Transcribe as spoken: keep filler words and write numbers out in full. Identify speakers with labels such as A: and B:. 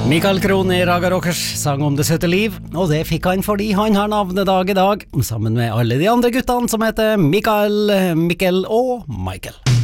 A: Mikael Krohn i Raga Rockers sang om det søte liv, og det fikk han fordi han har navnedag i dag, sammen med alle de andre guttene som heter Mikael, Mikkel og Michael.